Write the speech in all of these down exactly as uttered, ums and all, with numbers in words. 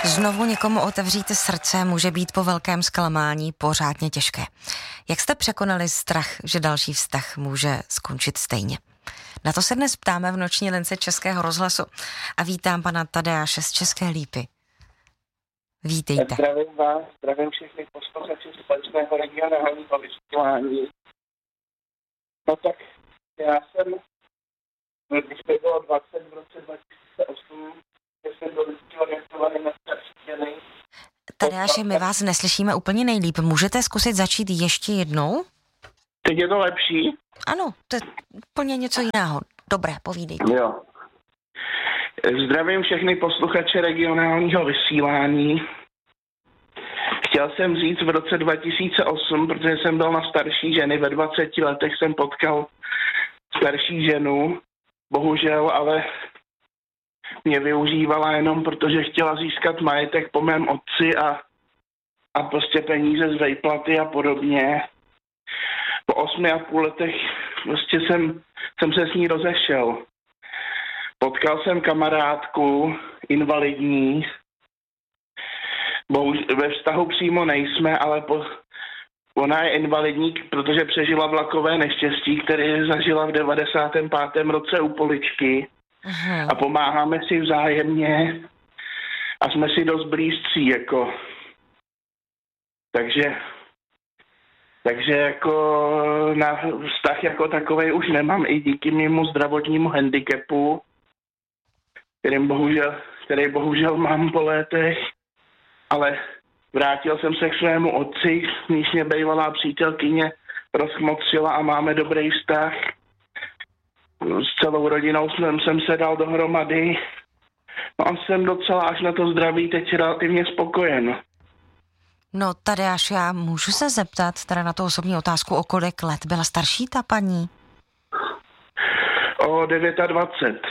Znovu někomu otevřít srdce může být po velkém zklamání pořádně těžké. Jak jste překonali strach, že další vztah může skončit stejně? Na to se dnes ptáme v noční lince Českého rozhlasu a vítám pana Tadeáše z České Lípy. Vítejte. Zdravím vás, zdravím všechny posluchače společného regionálního vysílání. No tak já jsem, když mi bylo dvacet v roce dva tisíce osm, když jsem byl orientovaný na starší ženy. Tadeáši, my vás neslyšíme úplně nejlíp. Můžete zkusit začít ještě jednou? Teď je to lepší? Ano, to je úplně něco jiného. Dobré, povídejte. Jo. Zdravím všechny posluchače regionálního vysílání. Chtěl jsem říct v roce dva tisíce osm, protože jsem byl na starší ženy, ve dvaceti letech jsem potkal starší ženu, bohužel, ale mě využívala jenom protože chtěla získat majetek po mém otci a, a prostě peníze z vejplaty a podobně. Po osmi a půl letech prostě jsem, jsem se s ní rozešel. Potkal jsem kamarádku, invalidní. Bohuž, ve vztahu přímo nejsme, ale po, ona je invalidní, protože přežila vlakové neštěstí, které zažila v devadesátém pátém roce u Poličky. Aha. A pomáháme si vzájemně a jsme si dost blízcí, jako. Takže, takže jako na vztah jako takovej už nemám i díky mému zdravotnímu handicapu, kterým bohužel, který bohužel mám po létech, ale vrátil jsem se k svému otci, níž mě bývalá přítelkyně rozkmotřila a máme dobrý vztah. S celou rodinou jsem, jsem se dal dohromady. No a jsem docela až na to zdraví teď relativně spokojen. No Tadeáš, já můžu se zeptat teda na tu osobní otázku, o kolik let byla starší ta paní? O dvacet devět.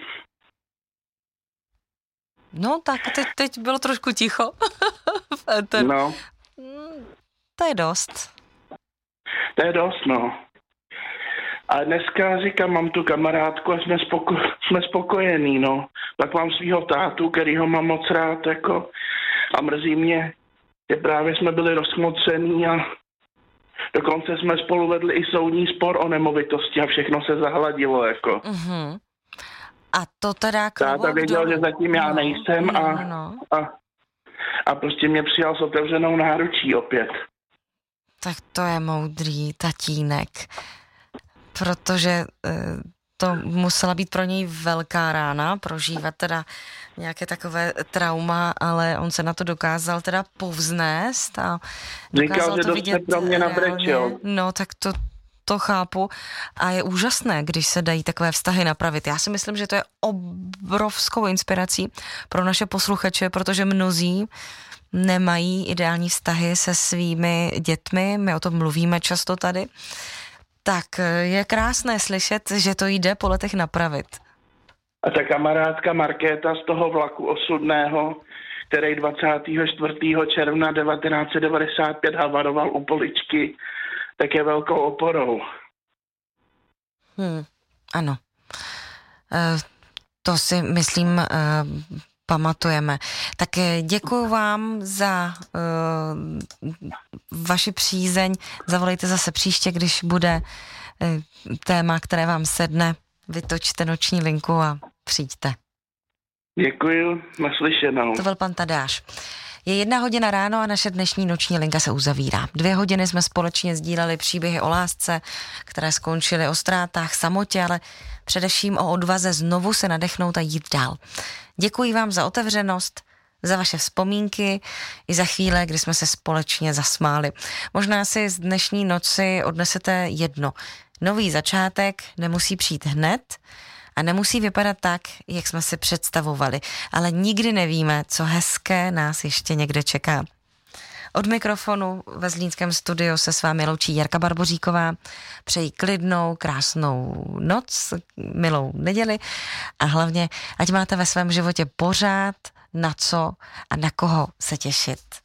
No tak teď, teď bylo trošku ticho. No. To je dost. To je dost, no. A dneska říkám, mám tu kamarádku a jsme, spoko- jsme spokojení, no. Tak mám svýho tátu, kterýho mám moc rád, jako. A mrzí mě, že právě jsme byli rozmocení a dokonce jsme spolu vedli i soudní spor o nemovitosti a všechno se zahladilo, jako. Uh-huh. A to teda... Táta věděl, že zatím já no, nejsem a, no, no. a, a prostě mě přijal s otevřenou náručí opět. Tak to je moudrý tatínek, protože to musela být pro něj velká rána, prožívat teda nějaké takové trauma, ale on se na to dokázal teda povznést a dokázal Říkal, že to vidět pro mě nabrečel. No tak to To chápu a je úžasné, když se dají takové vztahy napravit. Já si myslím, že to je obrovskou inspirací pro naše posluchače, protože mnozí nemají ideální vztahy se svými dětmi, my o tom mluvíme často tady, tak je krásné slyšet, že to jde po letech napravit. A ta kamarádka Markéta z toho vlaku osudného, který dvacátého čtvrtého června devatenáct set devadesát pět havaroval u Poličky, tak je velkou oporou. Hmm, ano. E, to si myslím e, pamatujeme. Tak děkuju vám za e, vaši přízeň. Zavolejte zase příště, když bude e, téma, které vám sedne. Vytočte noční linku a přijďte. Děkuju, naslyšenou. To byl pan Tadeáš. Je jedna hodina ráno a naše dnešní noční linka se uzavírá. Dvě hodiny jsme společně sdíleli příběhy o lásce, které skončily o ztrátách, samotě, ale především o odvaze znovu se nadechnout a jít dál. Děkuji vám za otevřenost, za vaše vzpomínky i za chvíle, kdy jsme se společně zasmáli. Možná si z dnešní noci odnesete jedno. Nový začátek nemusí přijít hned, a nemusí vypadat tak, jak jsme si představovali, ale nikdy nevíme, co hezké nás ještě někde čeká. Od mikrofonu ve Zlínském studiu se s vámi loučí Jarka Barboříková. Přeji klidnou, krásnou noc, milou neděli a hlavně, ať máte ve svém životě pořád na co a na koho se těšit.